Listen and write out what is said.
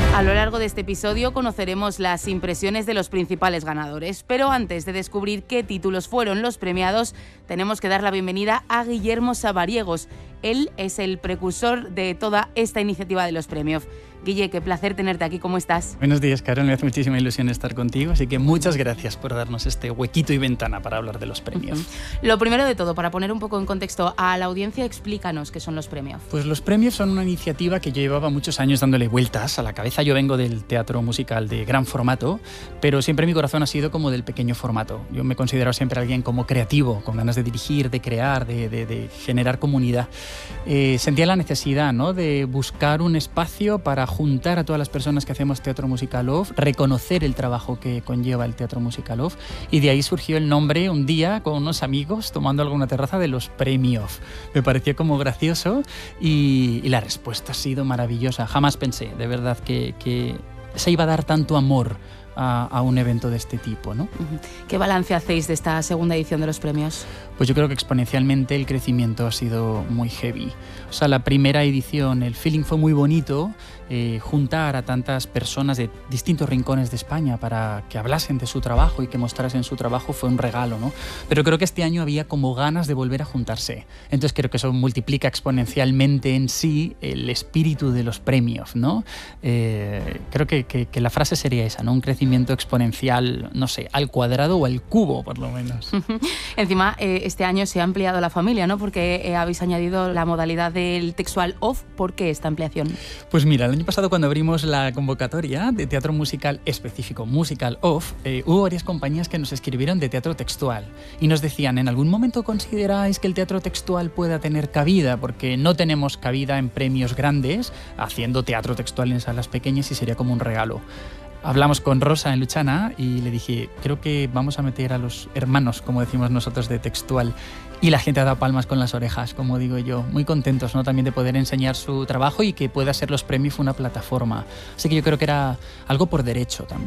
A lo largo de este episodio conoceremos las impresiones de los principales ganadores, pero antes de descubrir qué títulos fueron los premiados, tenemos que dar la bienvenida a Guillermo Sabariegos. Él es el precursor de toda esta iniciativa de los premios. Guille, qué placer tenerte aquí, ¿cómo estás? Buenos días, Carol, me hace muchísima ilusión estar contigo, así que muchas gracias por darnos este huequito y ventana para hablar de los premios. Lo primero de todo, para poner un poco en contexto a la audiencia, explícanos qué son los premios. Pues los premios son una iniciativa que yo llevaba muchos años dándole vueltas a la cabeza. Yo vengo del teatro musical de gran formato, pero siempre mi corazón ha sido como del pequeño formato. Yo me considero siempre alguien como creativo, con ganas de dirigir, de crear, de generar comunidad. Sentía la necesidad, ¿no?, de buscar un espacio para juntar a todas las personas que hacemos Teatro Musical Off, reconocer el trabajo que conlleva el Teatro Musical Off, y de ahí surgió el nombre un día con unos amigos tomando alguna terraza de los premios. Me pareció como gracioso y la respuesta ha sido maravillosa. Jamás pensé, de verdad, que se iba a dar tanto amor a un evento de este tipo, ¿no? ¿Qué balance hacéis de esta segunda edición de los premios? Pues yo creo que exponencialmente el crecimiento ha sido muy heavy. O sea, la primera edición, el feeling fue muy bonito, juntar a tantas personas de distintos rincones de España para que hablasen de su trabajo y que mostrasen su trabajo fue un regalo, ¿no? Pero creo que este año había como ganas de volver a juntarse. Entonces creo que eso multiplica exponencialmente en sí el espíritu de los premios, ¿no? Creo que la frase sería esa, ¿no? Un crecimiento exponencial, no sé, al cuadrado o al cubo, por lo menos. Encima, este año se ha ampliado la familia, ¿no? Porque habéis añadido la modalidad del textual off. ¿Por qué esta ampliación? Pues mira, el año pasado cuando abrimos la convocatoria de teatro musical específico, Musical Off, hubo varias compañías que nos escribieron de teatro textual y nos decían, ¿en algún momento consideráis que el teatro textual pueda tener cabida? Porque no tenemos cabida en premios grandes haciendo teatro textual en salas pequeñas y sería como un regalo. Hablamos con Rosa en Luchana y le dije, creo que vamos a meter a los hermanos, como decimos nosotros, de textual. Y la gente ha dado palmas con las orejas, como digo yo. Muy contentos, ¿no?, también de poder enseñar su trabajo y que pueda ser los premios una plataforma. Así que yo creo que era algo por derecho también.